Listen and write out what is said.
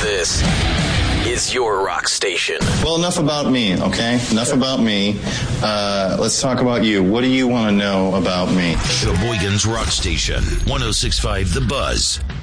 This is your rock station. Well, enough about me, okay? Enough about me. Let's talk about you. What do you want to know about me? Sheboygan's Rock Station, 106.5 The Buzz.